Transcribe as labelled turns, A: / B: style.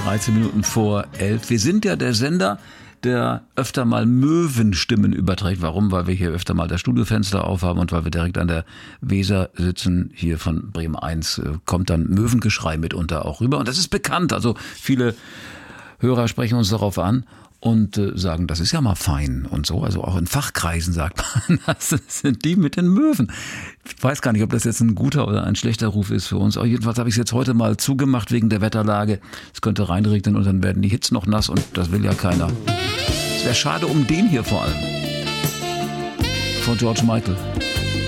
A: 13 Minuten vor 11. Wir sind ja der Sender, der öfter mal Möwenstimmen überträgt. Warum? Weil wir hier öfter mal das Studiofenster aufhaben und weil wir direkt an der Weser sitzen. Hier von Bremen 1 kommt dann Möwengeschrei mitunter auch rüber. Und das ist bekannt. Also viele Hörer sprechen uns darauf an und sagen, das ist ja mal fein und so. Also auch in Fachkreisen sagt man, das sind die mit den Möwen. Ich weiß gar nicht, ob das jetzt ein guter oder ein schlechter Ruf ist für uns. Aber jedenfalls habe ich es jetzt heute mal zugemacht wegen der Wetterlage. Es könnte reinregnen und dann werden die Hits noch nass und das will ja keiner. Es wäre schade um den hier vor allem. Von George Michael.